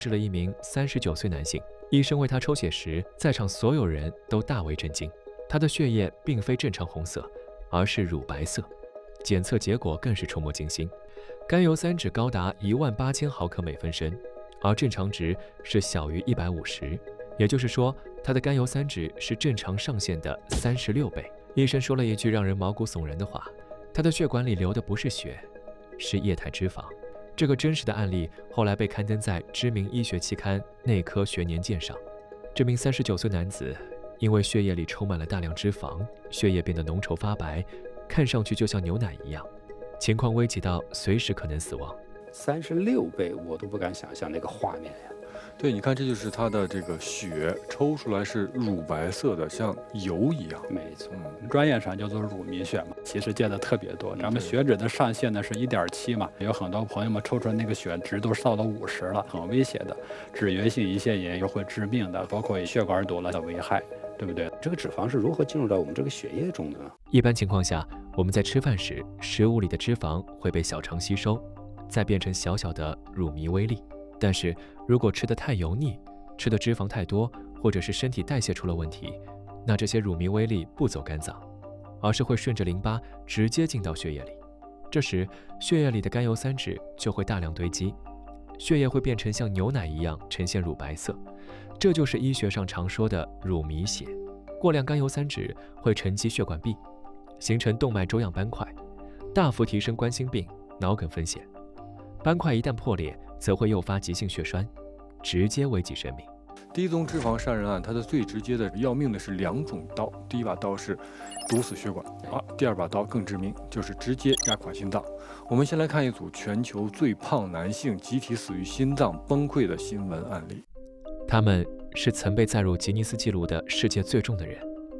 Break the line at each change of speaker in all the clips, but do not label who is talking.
是了一名39岁男性，医生为他抽血时，在场所有人都大为震惊。他的血液并非正常红色，而是乳白色，检测结果更是触目惊心，甘油三酯高达18000毫克每分升，而正常值是小于150，也就是说，他的甘油三酯是正常上限的36倍。医生说了一句让人毛骨悚然的话：他的血管里流的不是血，是液态脂肪。这个真实的案例后来被刊登在知名医学期刊《内科学年鉴》上。这名39岁男子因为血液里充满了大量脂肪，血液变得浓稠发白，看上去就像牛奶一样，情况危急到随时可能死亡。
36倍，我都不敢想象那个画面呀。
对，你看，这就是他的这个血抽出来是乳白色的，像油一样。
没错，专业上叫做乳糜血嘛，其实见的特别多。咱们血脂的上限呢是1.7嘛，有很多朋友们抽出来那个血值都到了50了，很危险的，脂源性胰腺炎又会致命的，包括血管堵了的危害，对不对？
这个脂肪是如何进入到我们这个血液中的呢？
一般情况下，我们在吃饭时，食物里的脂肪会被小肠吸收，再变成小小的乳糜微粒。但是如果吃得太油腻，吃的脂肪太多，或者是身体代谢出了问题，那这些乳糜微粒不走肝脏，而是会顺着淋巴直接进到血液里。这时血液里的甘油三酯就会大量堆积，血液会变成像牛奶一样呈现乳白色，这就是医学上常说的乳糜血。过量甘油三酯会沉积血管壁，形成动脉粥样斑块，大幅提升冠心病、脑梗风险。斑块一旦破裂，则会诱发急性血栓，直接危及生命。
第一宗脂肪杀人案，它的最直接的要命的是2种刀，第一把刀是毒死血管，第二把刀更致命，就是直接压垮心脏。我们先来看一组全球最胖男性集体死于心脏崩溃的新闻案例。
他们是曾被载入吉尼斯纪录的世界最重的人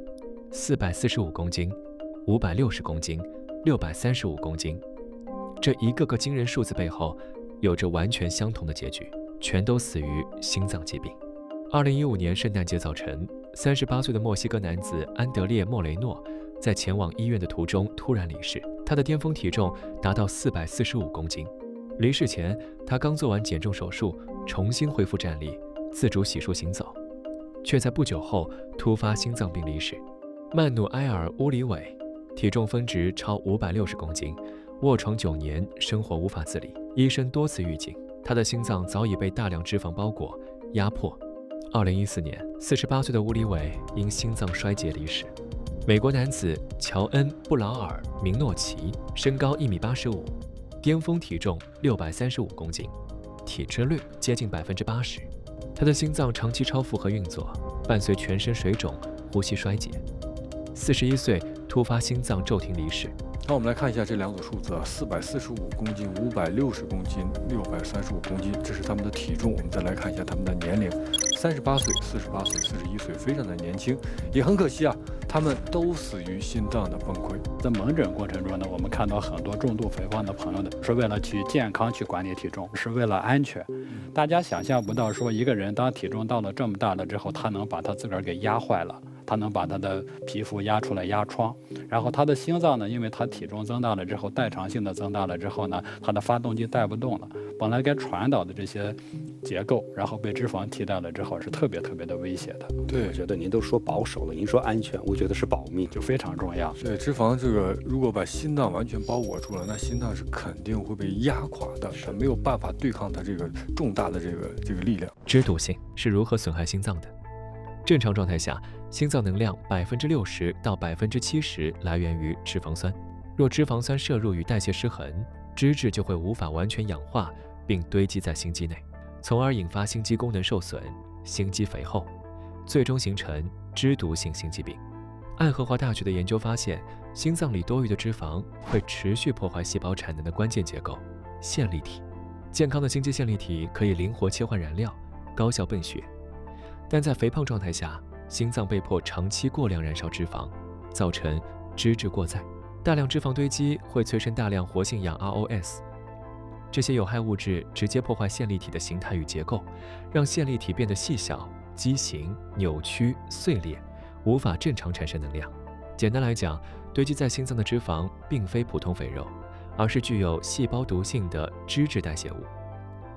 ，445公斤、560公斤、635公斤。这一个个惊人数字背后，有着完全相同的结局，全都死于心脏疾病。2015年圣诞节早晨，38岁的墨西哥男子安德烈·莫雷诺在前往医院的途中突然离世，他的巅峰体重达到445公斤。离世前，他刚做完减重手术，重新恢复站立，自主洗漱行走，却在不久后突发心脏病离世。曼努埃尔·乌里韦体重峰值超560公斤，卧床9年，生活无法自理，医生多次预警，他的心脏早已被大量脂肪包裹、压迫。2014年，48岁的乌里韦因心脏衰竭离世。美国男子乔恩·布劳尔·明诺奇，身高1.85米，巅峰体重635公斤，体脂率接近80%。他的心脏长期超负荷运作，伴随全身水肿、呼吸衰竭。41岁突发心脏骤停离世。
那我们来看一下这2组数字，445公斤、560公斤、635公斤，这是他们的体重。我们再来看一下他们的年龄，38岁、48岁、41岁，非常的年轻。也很可惜啊，他们都死于心脏的崩溃。
在门诊过程中呢，我们看到很多重度肥胖的朋友呢，是为了去健康去管理体重，是为了安全。大家想象不到，说一个人当体重到了这么大了之后，他能把他自个儿给压坏了。他能把他的皮肤压出来压疮，然后他的心脏呢，因为他体重增大了之后，代偿性的增大了之后呢，他的发动机带不动了，本来该传导的这些结构，然后被脂肪替代了之后，是特别特别的危险的。
对，
我觉得您都说保守了，您说安全，我觉得是保命，
就非常重要。
对，脂肪这个如果把心脏完全包裹住了，那心脏是肯定会被压垮的，它没有办法对抗它这个重大的这个力量。
脂毒性是如何损害心脏的？正常状态下，心脏能量60%到70%来源于脂肪酸。若脂肪酸摄入与代谢失衡，脂质就会无法完全氧化并堆积在心肌内，从而引发心肌功能受损、心肌肥厚，最终形成脂毒性心肌病。爱荷华大学的研究发现，心脏里多余的脂肪会持续破坏细胞产能的关键结构——线粒体。健康的心肌线粒体可以灵活切换燃料，高效泵血。但在肥胖状态下，心脏被迫长期过量燃烧脂肪，造成脂质过载。大量脂肪堆积会催生大量活性氧 ROS， 这些有害物质直接破坏线粒体的形态与结构，让线粒体变得细小、畸形、扭曲、碎裂，无法正常产生能量。简单来讲，堆积在心脏的脂肪并非普通肥肉，而是具有细胞毒性的脂质代谢物。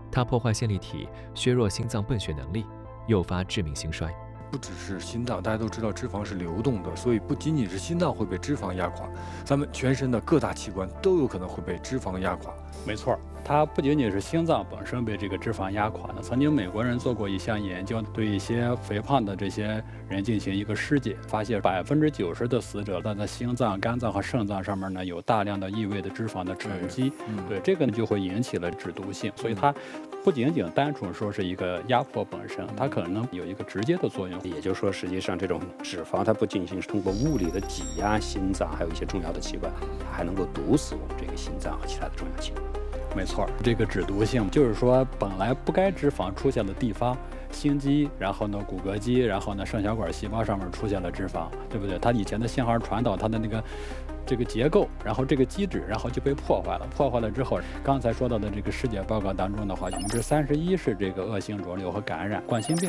它破坏线粒体，削弱心脏泵血能力，诱发致命心衰。
不只是心脏，大家都知道脂肪是流动的，所以不仅仅是心脏会被脂肪压垮，咱们全身的各大器官都有可能会被脂肪压垮。
没错，它不仅仅是心脏本身被这个脂肪压垮的。曾经美国人做过一项研究，对一些肥胖的这些人进行一个尸检，发现90%的死者他的心脏、肝脏和肾脏上面呢有大量的异位的脂肪的沉积，对这个呢就会引起了脂毒性，所以它不仅仅单纯说是一个压迫本身，它可能有一个直接的作用。
也就是说，实际上这种脂肪它不仅仅是通过物理的挤压心脏，还有一些重要的器官，它还能够毒死我们这个心脏和其他的重要器官。
没错，这个脂毒性就是说，本来不该脂肪出现的地方，心肌，然后呢骨骼肌，然后呢肾小管细胞上面出现了脂肪，对不对？它以前的信号传导它的这个结构，然后这个机制，然后就被破坏了。破坏了之后，刚才说到的这个尸检报告当中的话，31%是这个恶性肿瘤和感染，冠心病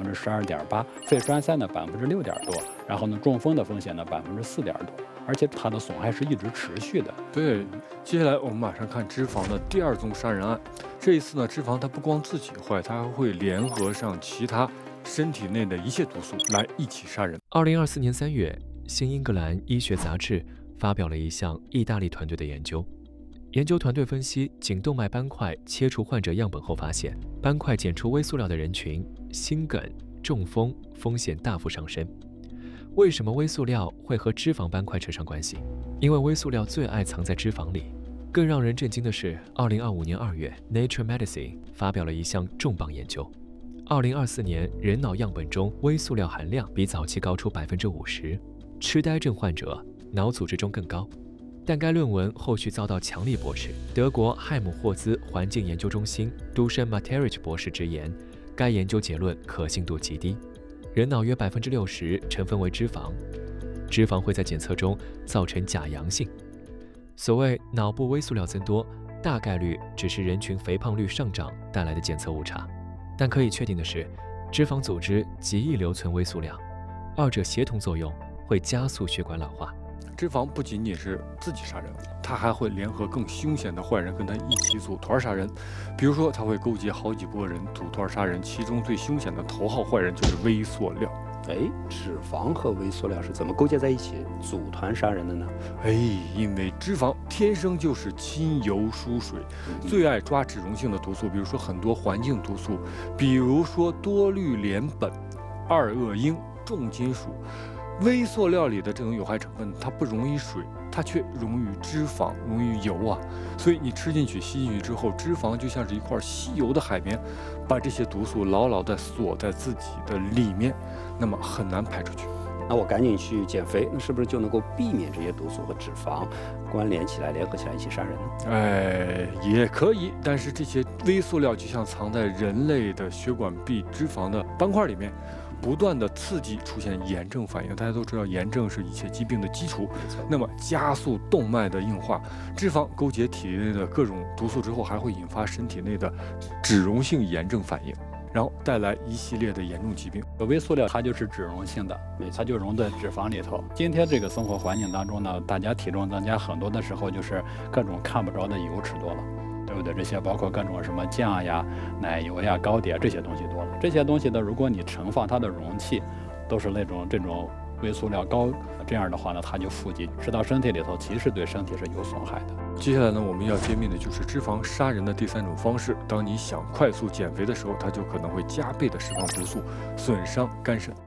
12.8%，肺栓塞呢6%多，然后呢中风的风险呢4%多，而且它的损害是一直持续的。
对，接下来我们马上看脂肪的第2宗杀人案。这一次呢，脂肪它不光自己坏，它还会联合上其他身体内的一切毒素来一起杀人。
2024年3月，新英格兰医学杂志发表了一项意大利团队的研究。研究团队分析颈动脉斑块切除患者样本后发现，斑块检出微塑料的人群，心梗、中风风险大幅上升。为什么微塑料会和脂肪斑块扯上关系？因为微塑料最爱藏在脂肪里。更让人震惊的是，2025年2月 ，Nature Medicine 发表了一项重磅研究。2024年人脑样本中微塑料含量比早期高出50%，痴呆症患者脑组织中更高。但该论文后续遭到强力驳斥。德国亥姆霍兹环境研究中心Dusan Materich 博士直言，该研究结论可信度极低。人脑约60%成分为脂肪，脂肪会在检测中造成假阳性。所谓脑部微塑料增多，大概率只是人群肥胖率上涨带来的检测误差。但可以确定的是，脂肪组织极易留存微塑料，二者协同作用会加速血管老化。
脂肪不仅仅是自己杀人，它还会联合更凶险的坏人跟他一起组团杀人。比如说，他会勾结好几拨人组团杀人，其中最凶险的头号坏人就是微塑料。
脂肪和微塑料是怎么勾结在一起组团杀人的呢？
因为脂肪天生就是亲油疏水，最爱抓脂溶性的毒素，比如说很多环境毒素，比如说多氯联苯、二恶英、重金属。微塑料里的这种有害成分，它不溶于水，它却溶于脂肪，溶于油啊。所以你吃进去、吸进去之后，脂肪就像是一块吸油的海绵，把这些毒素牢牢地锁在自己的里面，那么很难排出去。
那我赶紧去减肥，那是不是就能够避免这些毒素和脂肪关联起来、联合起来一起杀人呢？
也可以，但是这些微塑料就像藏在人类的血管壁脂肪的斑块里面，不断的刺激出现炎症反应。大家都知道，炎症是一切疾病的基础。那么加速动脉的硬化，脂肪勾结体内的各种毒素之后，还会引发身体内的脂溶性炎症反应，然后带来一系列的严重疾病。
微塑料它就是脂溶性的，它就溶在脂肪里头。今天这个生活环境当中呢，大家体重增加很多的时候，就是各种看不着的油吃多了，对不对？这些包括各种什么酱呀、奶油呀、糕点这些东西多了。这些东西呢，如果你盛放它的容器都是这种微塑料高，这样的话呢，它就富集吃到身体里头，其实对身体是有损害的。
接下来呢，我们要揭秘的就是脂肪杀人的第3种方式。当你想快速减肥的时候，它就可能会加倍的释放毒素，损伤肝肾。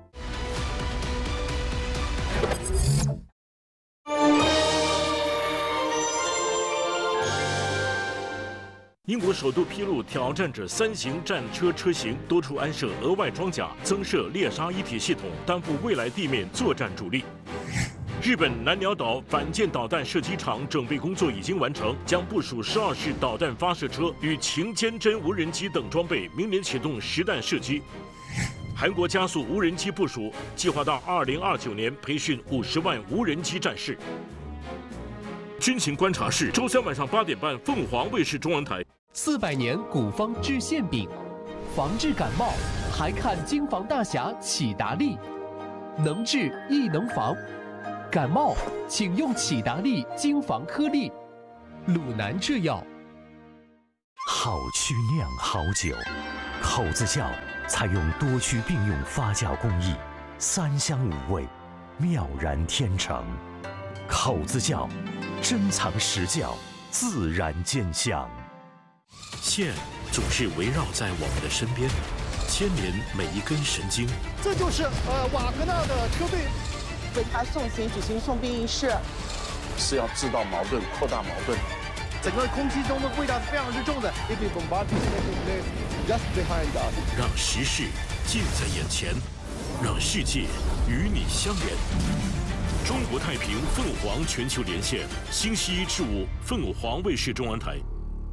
英国首度披露挑战者3型战车车型，多处安设额外装甲，增设猎杀一体系统，担负未来地面作战主力。日本南鸟岛反舰导弹射击场整备工作已经完成，将部署12式导弹发射车与擎坚针无人机等装备，明年启动实弹射击。韩国加速无人机部署，计划到2029年培训50万无人机战士。军情观察室，周3晚上8点半，凤凰卫视中文台。
400年古方治馅饼，防治感冒还看京房大侠启达利，能治亦能防。感冒请用启达利京房颗粒，鲁南制药。
好曲酿好酒，口子窖采用多区并用发酵工艺，3香5味，妙然天成。口子窖，珍藏实窖，自然见香。
线总是围绕在我们的身边，牵连每一根神经。
这就是瓦格纳的车队
为他送行举行送殡仪式，
是要制造矛盾、扩大矛盾。
整个空气中的味道是非常之重的。
让时事近在眼前，让世界与你相连。中国太平凤凰全球连线，星期1至5，凤凰卫视中文台。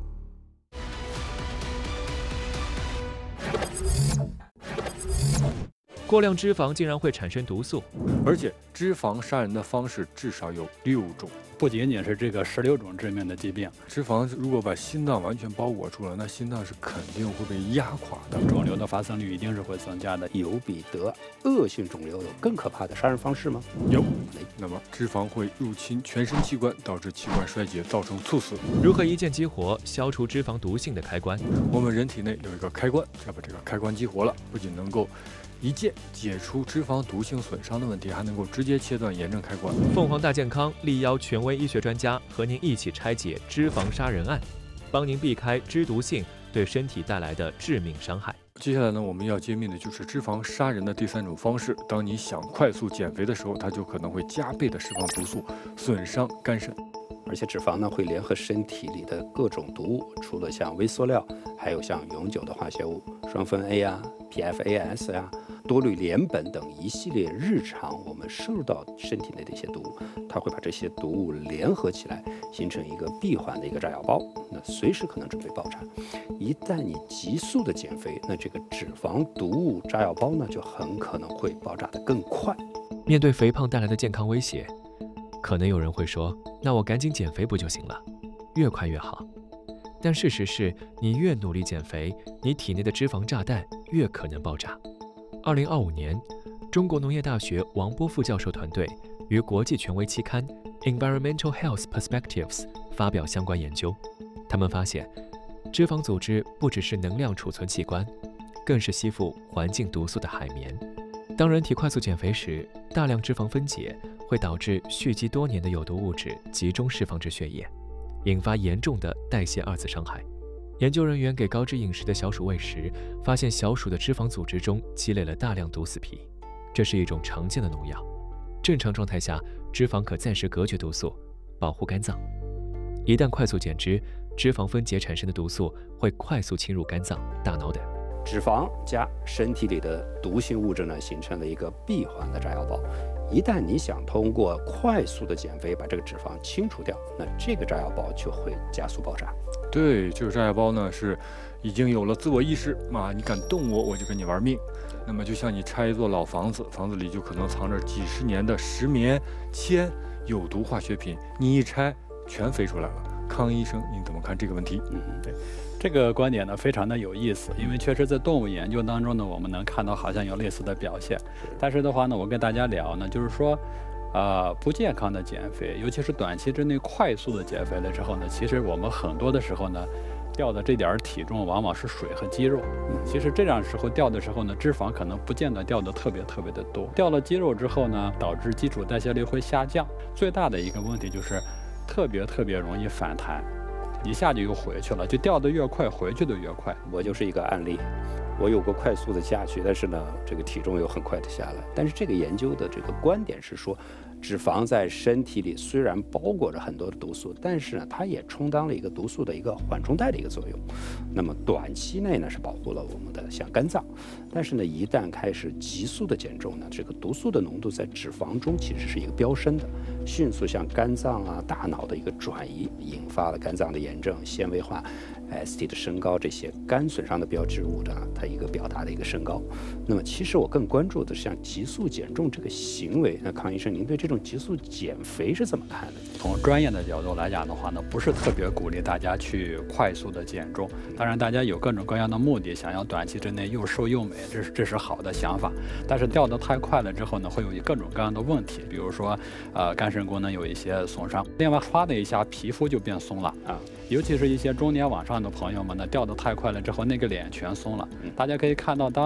过量脂肪竟然会产生毒素，
而且脂肪杀人的方式至少有6种，
不仅仅是这个16种致命的疾病。
脂肪如果把心脏完全包裹住了，那心脏是肯定会被压垮的，
肿瘤的发生率一定是会增加的。
有比得恶性肿瘤有更可怕的杀人方式吗？
有。那么脂肪会入侵全身器官，导致器官衰竭，造成猝死。
如何一键激活消除脂肪毒性的开关？
我们人体内有一个开关，只要把这个开关激活了，不仅能够一键解除脂肪毒性损伤的问题，还能够直接切断炎症开关。
凤凰大健康力邀权威医学专家和您一起拆解脂肪杀人案，帮您避开脂毒性对身体带来的致命伤害。
接下来呢，我们要揭秘的就是脂肪杀人的第3种方式。当你想快速减肥的时候，它就可能会加倍的释放毒素，损伤肝肾。
而且脂肪呢会联合身体里的各种毒物，除了像微塑料，还有像永久的化学物，双酚 A 啊、PFAS 啊、多氯联苯等一系列日常我们摄入到身体内的一些毒物，它会把这些毒物联合起来，形成一个闭环的一个炸药包，那随时可能准备爆炸。一旦你急速的减肥，那这个脂肪毒物炸药包呢就很可能会爆炸得更快。
面对肥胖带来的健康威胁，可能有人会说，那我赶紧减肥不就行了，越快越好。但事实是，你越努力减肥，你体内的脂肪炸弹越可能爆炸。2025年，中国农业大学王波副教授团队于国际权威期刊 Environmental Health Perspectives 发表相关研究。他们发现，脂肪组织不只是能量储存器官，更是吸附环境毒素的海绵。当人体快速减肥时，大量脂肪分解会导致蓄积多年的有毒物质集中释放至血液，引发严重的代谢2次伤害。研究人员给高脂饮食的小鼠喂食，发现小鼠的脂肪组织中积累了大量毒死皮，这是一种常见的农药。正常状态下，脂肪可暂时隔绝毒素，保护肝脏。一旦快速减脂，脂肪分解产生的毒素会快速侵入肝脏、大脑等。
脂肪加身体里的毒性物质呢，形成了一个闭环的炸药包。一旦你想通过快速的减肥把这个脂肪清除掉，那这个炸药包就会加速爆炸。
对，这个炸药包呢是已经有了自我意识啊，你敢动我，我就跟你玩命。那么就像你拆一座老房子，房子里就可能藏着几十年的石棉、铅、有毒化学品，你一拆全飞出来了。康医生，你怎么看这个问题？
对。这个观点呢非常的有意思，因为确实在动物研究当中呢，我们能看到好像有类似的表现。但是的话呢，我跟大家聊呢，就是说，不健康的减肥，尤其是短期之内快速的减肥了之后呢，其实我们很多的时候呢，掉的这点体重往往是水和肌肉。其实这样时候掉的时候呢，脂肪可能不见得掉的特别的多。掉了肌肉之后呢，导致基础代谢率会下降。最大的一个问题就是特别容易反弹。一下就又回去了，就掉得越快，回去的越快。
我就是一个案例，我有过快速的下去，但是呢，这个体重又很快的下来。但是这个研究的这个观点是说，脂肪在身体里虽然包裹着很多的毒素，但是呢，它也充当了一个毒素的一个缓冲带的一个作用。那么短期内呢，是保护了我们的像肝脏，但是呢，一旦开始急速的减重呢，这个毒素的浓度在脂肪中其实是一个飙升的，迅速向肝脏啊、大脑的一个转移，引发了肝脏的炎症、纤维化、ST 的升高，这些肝损伤的标志物的它一个表达的一个升高。那么其实我更关注的是像急速减重这个行为。那康医生，您对这种急速减肥是怎么看的？
从专业的角度来讲的话呢，不是特别鼓励大家去快速的减重。当然，大家有各种各样的目的，想要短期之内又瘦又美，这是好的想法。但是掉得太快了之后呢，会有各种各样的问题，比如说肝肾功能有一些损伤，另外唰的一下皮肤就变松了啊。尤其是一些中年往上的朋友们呢，掉得太快了之后，那个脸全松了。大家可以看到，当